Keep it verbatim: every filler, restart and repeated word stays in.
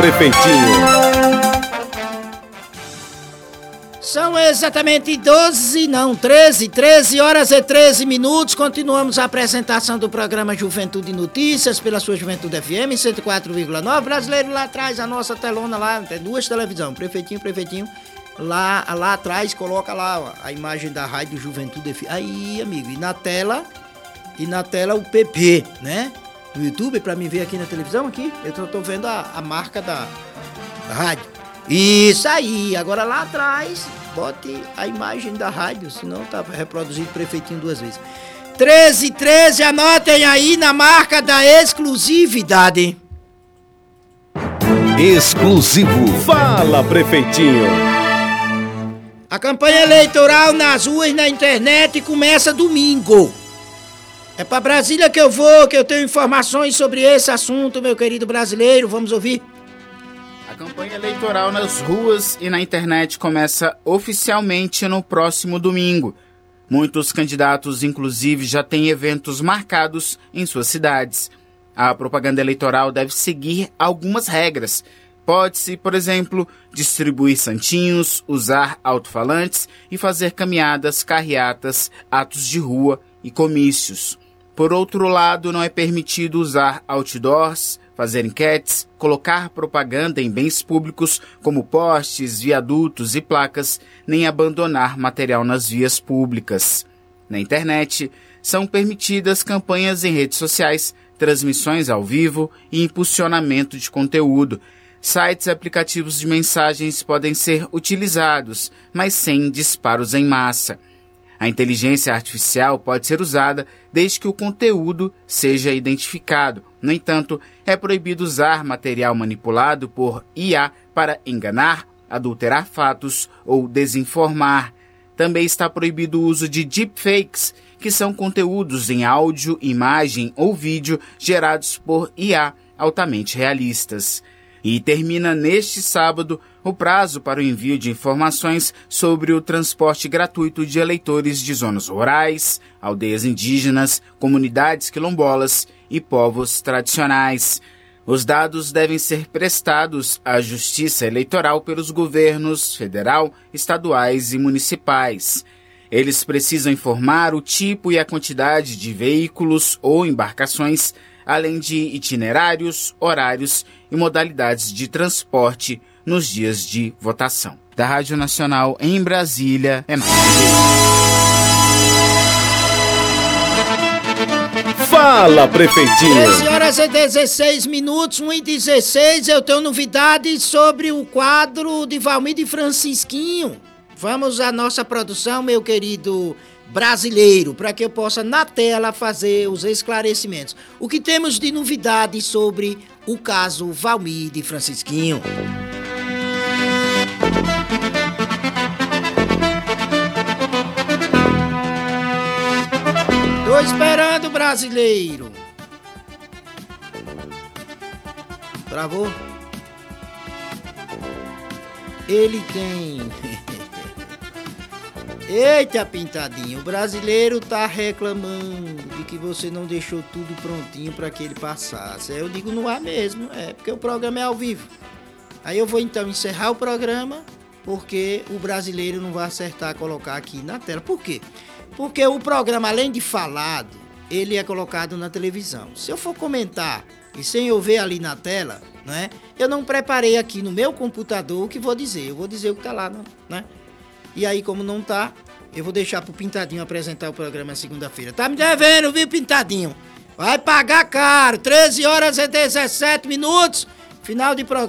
Prefeitinho. São exatamente doze, não, treze, treze horas e treze minutos. Continuamos a apresentação do programa Juventude Notícias pela sua Juventude F M cento e quatro vírgula nove. Brasileiro, lá atrás, a nossa telona lá, tem duas televisões, prefeitinho, prefeitinho. Lá, lá atrás, coloca lá ó, a imagem da rádio Juventude F M. Aí, amigo, e na tela, e na tela o P P, né? No YouTube, pra mim ver aqui na televisão, aqui, eu tô, tô vendo a, a marca da, da rádio. Isso aí, agora lá atrás, bote a imagem da rádio, senão tá reproduzido prefeitinho duas vezes. treze, treze, anotem aí na marca da exclusividade. Exclusivo. Fala, Prefeitinho. A campanha eleitoral nas ruas e na internet começa domingo. É pra Brasília que eu vou, que eu tenho informações sobre esse assunto, meu querido brasileiro. Vamos ouvir. A campanha eleitoral nas ruas e na internet começa oficialmente no próximo domingo. Muitos candidatos, inclusive, já têm eventos marcados em suas cidades. A propaganda eleitoral deve seguir algumas regras. Pode-se, por exemplo, distribuir santinhos, usar alto-falantes e fazer caminhadas, carreatas, atos de rua e comícios. Por outro lado, não é permitido usar outdoors, fazer enquetes, colocar propaganda em bens públicos como postes, viadutos e placas, nem abandonar material nas vias públicas. Na internet, são permitidas campanhas em redes sociais, transmissões ao vivo e impulsionamento de conteúdo. Sites e aplicativos de mensagens podem ser utilizados, mas sem disparos em massa. A inteligência artificial pode ser usada desde que o conteúdo seja identificado. No entanto, é proibido usar material manipulado por I A para enganar, adulterar fatos ou desinformar. Também está proibido o uso de deepfakes, que são conteúdos em áudio, imagem ou vídeo gerados por I A altamente realistas. E termina neste sábado o prazo para o envio de informações sobre o transporte gratuito de eleitores de zonas rurais, aldeias indígenas, comunidades quilombolas e povos tradicionais. Os dados devem ser prestados à Justiça Eleitoral pelos governos federal, estaduais e municipais. Eles precisam informar o tipo e a quantidade de veículos ou embarcações, além de itinerários, horários e modalidades de transporte nos dias de votação. Da Rádio Nacional em Brasília, é mais. Fala, Prefeitinho. treze horas e dezesseis minutos, um e dezesseis, eu tenho novidades sobre o quadro de Valmir de Francisquinho. Vamos à nossa produção, meu querido brasileiro, para que eu possa na tela fazer os esclarecimentos. O que temos de novidade sobre o caso Valmir de Francisquinho? Tô esperando, brasileiro. Travou? Ele tem... Eita, Pintadinho, o brasileiro tá reclamando de que você não deixou tudo prontinho para que ele passasse. Eu digo, não há mesmo, é porque o programa é ao vivo. Aí eu vou então encerrar o programa, porque o brasileiro não vai acertar colocar aqui na tela. Por quê? Porque o programa, além de falado, ele é colocado na televisão. Se eu for comentar e sem eu ver ali na tela, né, eu não preparei aqui no meu computador o que vou dizer. Eu vou dizer o que tá lá, né? E aí, como não tá, eu vou deixar pro Pintadinho apresentar o programa segunda-feira. Tá me devendo, viu, Pintadinho? Vai pagar caro. treze horas e dezessete minutos. Final de programa.